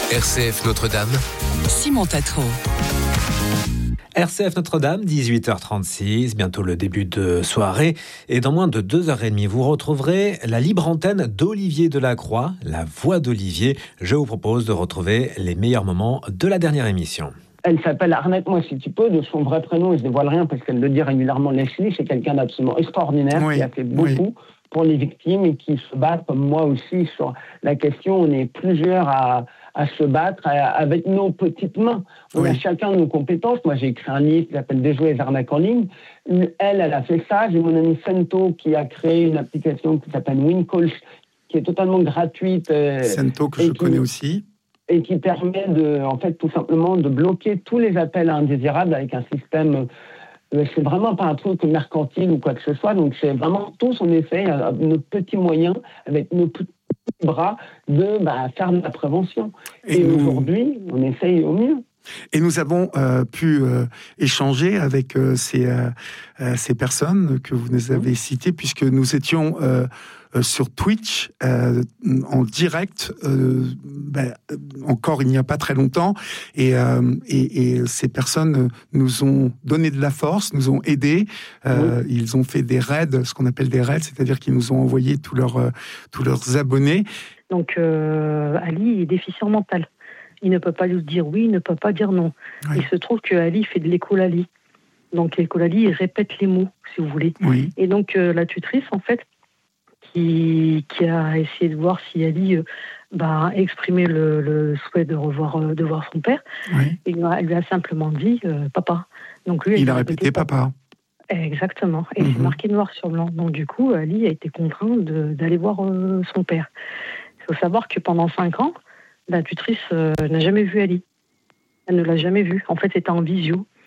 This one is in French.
RCF Notre-Dame. Simon Tatro. RCF Notre-Dame, 18h36, bientôt le début de soirée. Et dans moins de 2h30, vous retrouverez la libre antenne d'Olivier Delacroix, la voix d'Olivier. Je vous propose de retrouver les meilleurs moments de la dernière émission. Elle s'appelle Arnette-moi si tu peux, de son vrai prénom, je ne dévoile rien parce qu'elle le dit régulièrement, Leslie, c'est quelqu'un d'absolument extraordinaire qui a fait beaucoup pour les victimes et qui se bat comme moi aussi sur la question. On est plusieurs à se battre avec nos petites mains. On a chacun nos compétences. Moi, j'ai écrit un livre qui s'appelle Déjouer les arnaques en ligne. Elle a fait ça. J'ai mon ami Sento qui a créé une application qui s'appelle WinCall, qui est totalement gratuite. Sento, que je connais aussi. Et qui permet tout simplement de bloquer tous les appels indésirables avec un système. C'est vraiment pas un truc mercantile ou quoi que ce soit. Donc c'est vraiment tous, on essaie, nos petits moyens, avec nos petits bras, de faire de la prévention. Et aujourd'hui, on essaye au mieux. Et nous avons pu échanger avec ces personnes que vous nous avez citées, puisque nous étions sur Twitch en direct, encore il n'y a pas très longtemps, et ces personnes nous ont donné de la force, nous ont aidés. Ils ont fait des raids, ce qu'on appelle des raids, c'est-à-dire qu'ils nous ont envoyé tous leurs abonnés. Donc Ali est déficient mental. Il ne peut pas nous dire oui, il ne peut pas dire non. Oui. Il se trouve que Ali fait de l'écolalie. Donc l'écolalie, il répète les mots, si vous voulez. Oui. Et donc la tutrice, en fait, qui a essayé de voir si Ali exprimait le souhait de voir son père, elle lui a simplement dit papa. Donc lui, il a répété papa. Exactement. Et c'est marqué noir sur blanc. Donc du coup, Ali a été contraint d'aller voir son père. Il faut savoir que pendant 5 ans, la tutrice n'a jamais vu Ali. Elle ne l'a jamais vu. En fait, c'était en visio.